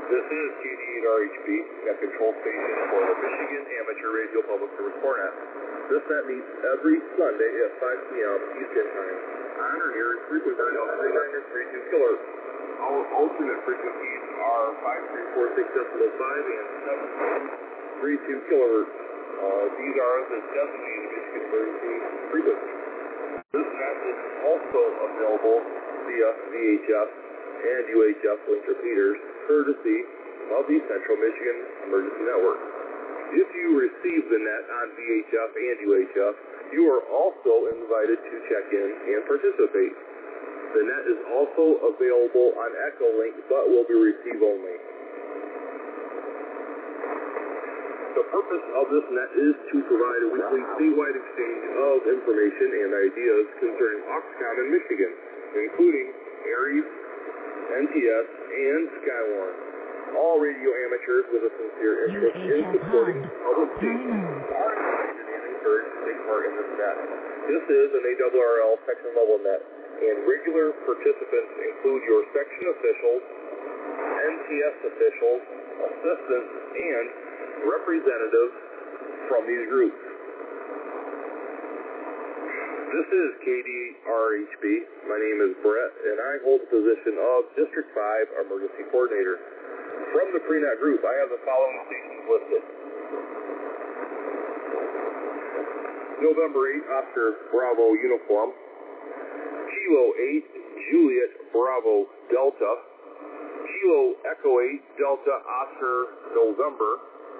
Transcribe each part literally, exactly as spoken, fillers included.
This is K D eight R H B, at control station for the Michigan Amateur Radio Public Service Cornet. This net meets every Sunday at five p m Eastern Time. On or near its frequency of thirty-nine or thirty-two kilohertz. Our alternate frequencies are five three four six point five and seven three two kilohertz. Uh, these are the designated Michigan emergency frequencies. This net is also available via V H F and U H F link repeaters, courtesy of the Central Michigan Emergency Network. If you receive the net on V H F and U H F, you are also invited to check in and participate. The net is also available on Echolink, but will be receive only. The purpose of this net is to provide a weekly statewide exchange of information and ideas concerning Oxcom in Michigan, including ARES, N T S, and Skywarn. All radio amateurs with a sincere interest in supporting public safety are invited and encouraged to take part in this net. This is an A R R L section level net, and regular participants include your section officials, N T S officials, assistants, and representatives from these groups. This is K D R H B. My name is Brett, and I hold the position of District five Emergency Coordinator. From the pre-net group, I have the following stations listed. November eighth, Oscar Bravo Uniform. Kilo eight, Juliet Bravo Delta. Kilo Echo eight, Delta Oscar November.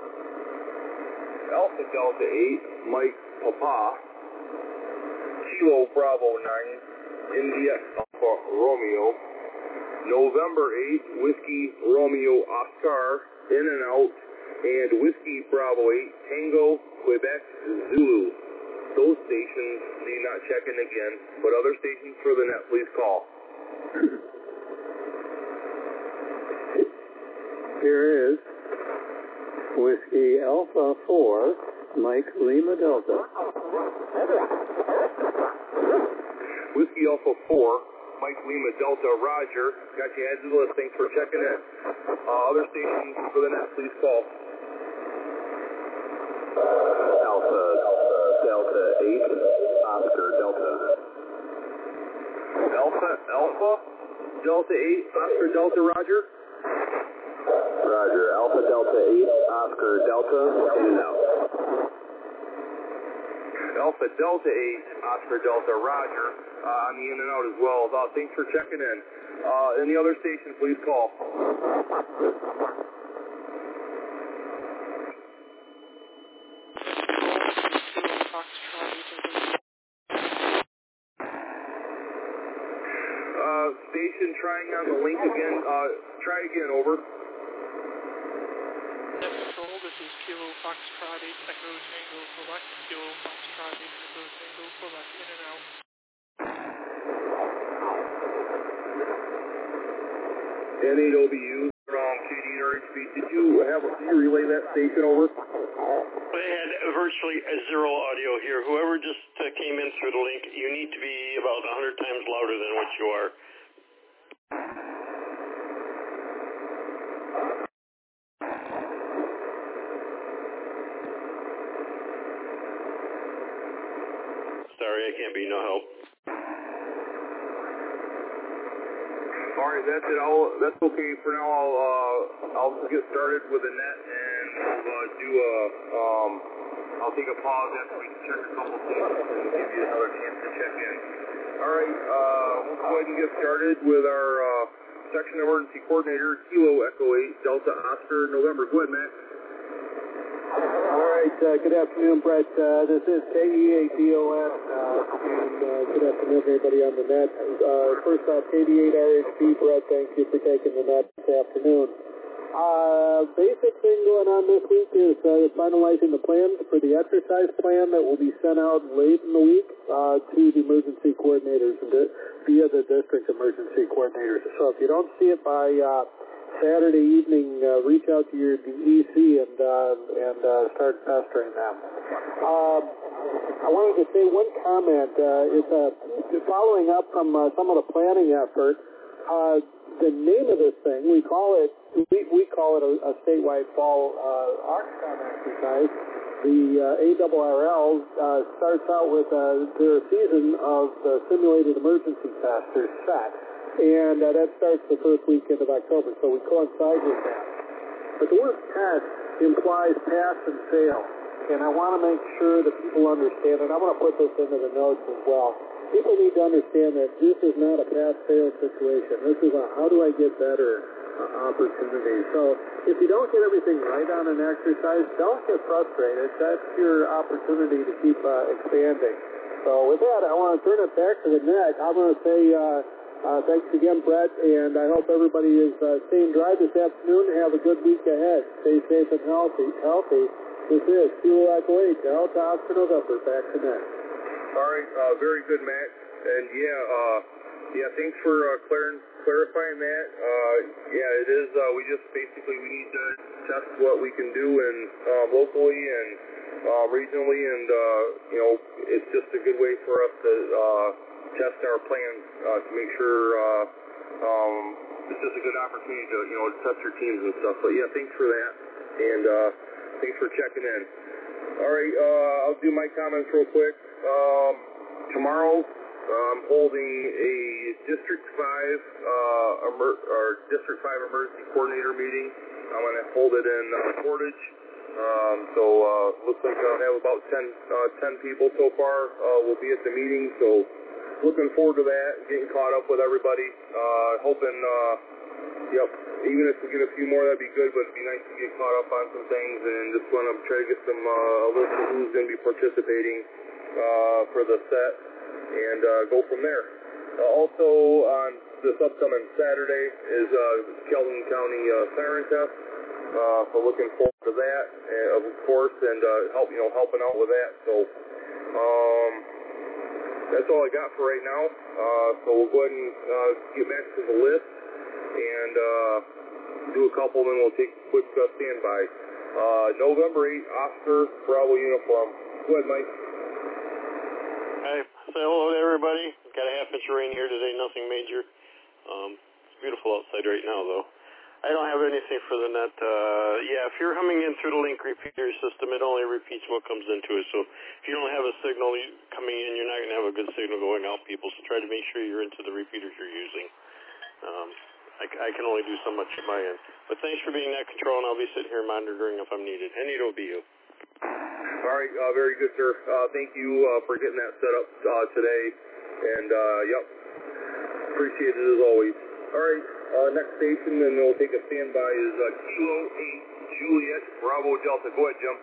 Alpha Delta eight, Mike Papa. Kilo Bravo nine, India Alpha Romeo. November eighth, Whiskey Romeo Oscar, In and Out, and Whiskey Bravo eight, Tango Quebec Zulu. Those stations need not check in again, but other stations for the net, please call. Here is Whiskey Alpha four, Mike Lima Delta. Whiskey Alpha four, Mike Lima Delta, Roger. Got you added to the list. Thanks for checking in. Uh, other stations for the net, please call. Alpha Delta eight, Oscar Delta. Alpha, Alpha, Delta eight, Oscar Delta, Roger. Roger. Alpha Delta eight, Oscar Delta, in and out. Alpha Delta eight, Oscar Delta, Roger. Uh, on the in and out as well. Uh, thanks for checking in. Uh, any other station, please call. Uh, station trying on the link again. Uh, try again, over. Control, this is Kilo Foxtrot eight, Echo Tango Quebec, Kilo Foxtrot eight, Echo Tango Quebec, in and out. N eight O B U from K D eight R H B. Did you have did you relay that station over? I had virtually a zero audio here. Whoever just uh, came in through the link, you need to be about one hundred times louder than what you are. Sorry, I can't be no help. All right, that's it. I'll, that's okay for now. I'll uh, I'll get started with the net, and we'll uh, do a um. I'll take a pause after we check a couple things and give you another chance to check in. All right, uh, we'll go ahead and get started with our uh, section emergency coordinator, Kilo Echo eight, Delta Oscar November. Go ahead, Matt. All right, uh, good afternoon, Brett. Uh, this is K E A D O N, uh, and uh, good afternoon, everybody on the net. Uh, first off, K D eight R H B, Brett, thank you for taking the net this afternoon. Uh, basic thing going on this week is uh, finalizing the plans for the exercise plan that will be sent out late in the week uh, to the emergency coordinators via the district emergency coordinators. So if you don't see it by uh, Saturday evening, uh, reach out to your E C and uh, and uh, start pestering them. Um, I wanted to say one comment. Uh, it's uh, following up from uh, some of the planning effort. Uh, the name of this thing, we call it, we, we call it a, a statewide fall uh, Oxcom exercise. The uh, A R R L uh, starts out with uh, their season of uh, simulated emergency tests, or SET, and uh, that starts the first weekend of October, so we coincide with that. But the word test implies pass and fail, and I want to make sure that people understand, and I'm going to put this into the notes as well. People need to understand that this is not a pass-fail situation. This is a how do I get better uh, opportunity. So if you don't get everything right on an exercise, don't get frustrated. That's your opportunity to keep uh, expanding. So with that, I want to turn it back to the net. I'm going to say uh, uh, thanks again, Brett, and I hope everybody is uh, staying dry this afternoon. Have a good week ahead. Stay safe and healthy. Healthy. This is Kilo Echo eight, Delta Oscar November. Back to net. All right, uh, very good, Matt. And yeah, uh, yeah, thanks for uh, clar- clarifying that. Uh, yeah, it is. Uh, we just basically we need to test what we can do and uh, locally and uh, regionally, and uh, you know, it's just a good way for us to uh, test our plans uh, to make sure. Uh, um, it's just a good opportunity to you know test your teams and stuff. But yeah, thanks for that, and uh, thanks for checking in. All right, uh, I'll do my comments real quick. Um, tomorrow, I'm holding a District five, uh, emer- or District five Emergency Coordinator meeting. I'm going to hold it in uh, Portage. Um, so, uh, looks like I'll have about ten, uh, ten people so far, uh, will be at the meeting. So, looking forward to that, getting caught up with everybody. Uh, hoping, uh, yep, even if we get a few more, that'd be good, but it'd be nice to get caught up on some things and just want to try to get some, uh, a list of who's going to be participating. Uh, for the set, and uh, go from there. Uh, also, on this upcoming Saturday is uh, Kelvin County uh, Siren Test, uh, so looking forward to that, uh, of course, and uh, help you know helping out with that. So um, that's all I got for right now. Uh, so we'll go ahead and uh, get back to the list and uh, do a couple, then we'll take a quick uh, standby. Uh, November eighth, Oscar Bravo uniform. Go ahead, Mike. Hi, say hello to everybody. Got a half inch of rain here today, nothing major. Um, it's beautiful outside right now, though. I don't have anything for the net. Uh, yeah, if you're humming in through the link repeater system, it only repeats what comes into it. So if you don't have a signal coming in, you're not going to have a good signal going out, people. So try to make sure you're into the repeaters you're using. Um, I, I can only do so much at my end. But thanks for being net control, and I'll be sitting here monitoring if I'm needed. And it'll be you. All right, uh, very good, sir. Uh, thank you uh, for getting that set up uh, today. And, uh, yep, appreciate it as always. All right, uh, next station, and we'll take a standby, is uh, Kilo eight, Juliet, Bravo Delta. Go ahead, Jim.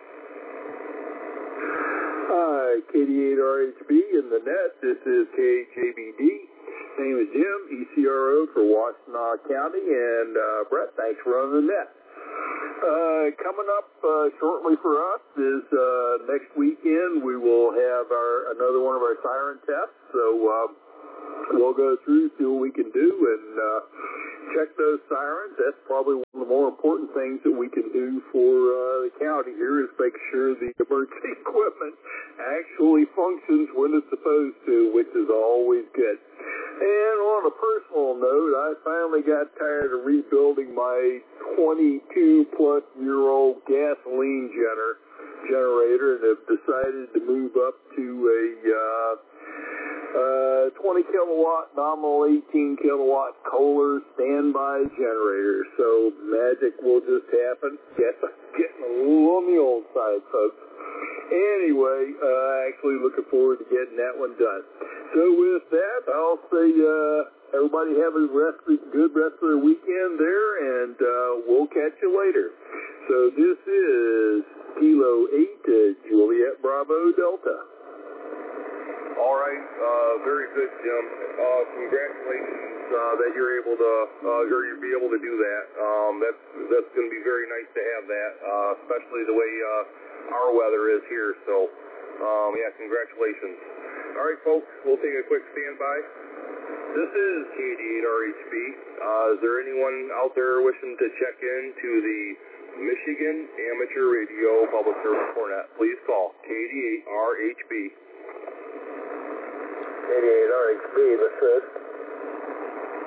Hi, K D eight R H B in the net. This is K J B D. Name is Jim, E C R O for Washtenaw County. And, uh, Brett, thanks for running the net. Uh, coming up uh, shortly for us is uh, next weekend we will have our another one of our siren tests. So uh, we'll go through, see what we can do, and uh, check those sirens. That's probably one of the more important things that we can do for uh, the county here is make sure the emergency equipment actually functions when it's supposed to, which is always good. And on a personal note, I finally got tired of rebuilding my twenty-two plus year old gasoline gener generator and have decided to move up to a uh, uh, twenty kilowatt, nominal eighteen kilowatt Kohler standby generator. So magic will just happen. Yes, I'm getting a little on the old side, folks. Anyway, uh, actually looking forward to getting that one done. So with that, I'll say uh, everybody have a rest, good rest of the weekend there, and uh, we'll catch you later. So this is Kilo eight, uh, Juliet Bravo Delta. All right, uh, very good, Jim. Uh, congratulations uh, that you're able to, uh, or you'll be able to do that. Um, that's that's going to be very nice to have that, uh, especially the way uh, our weather is here. So, um, yeah, congratulations. All right, folks, we'll take a quick standby. This is K D eight R H B. Uh, is there anyone out there wishing to check in to the Michigan Amateur Radio Public Service Cornet? Please call K D eight R H B. K D eight R H B, this is.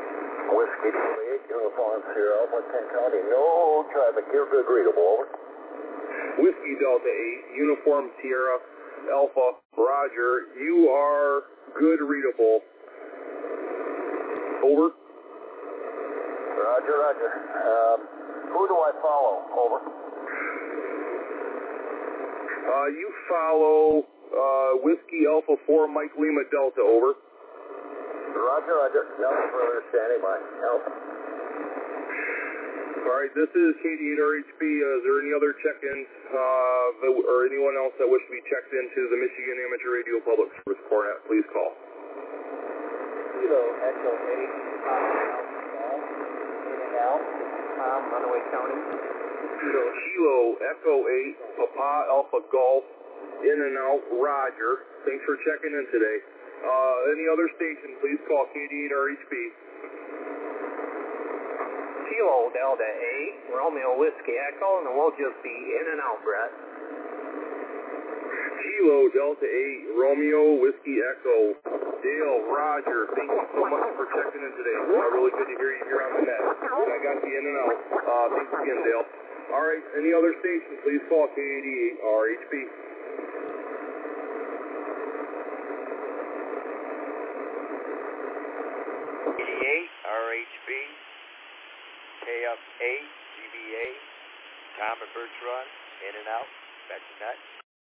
Whiskey eight, Uniform Sierra Alpha, Kent County. No traffic here. Good readable. Over. Whiskey Delta eight, Uniform Sierra Alpha, Roger. You are good readable. Over. Roger, roger. Um, who do I follow? Over. Uh, you follow uh, Whiskey Alpha four, Mike Lima Delta. Over. Roger, roger. Nothing further. Standing by. Alpha. All right, this is K D eight R H B. Uh, is there any other check-ins uh, that, or anyone else that wish to be checked into the Michigan Amateur Radio Public Service Cornet? Please call. Kilo Echo eight, in and out, um, Runaway County. Kilo, Kilo Echo eight, Papa Alpha Golf, in and out, Roger. Thanks for checking in today. Uh, any other station, please call K D eight R H B. Kilo Delta eight, Romeo Whiskey Echo, and we'll just be in and out, Brett. Kilo Delta eight, Romeo Whiskey Echo, Dale, Roger. Thank you so much for checking in today. Uh, really good to hear you here on the net. And I got you in and out. Uh, thanks again, Dale. All right, any other station, please call K eighty-eight R H B. eighty-eight R H B, K F eight, G B A, Tom and Birch Run, in and out, back to net.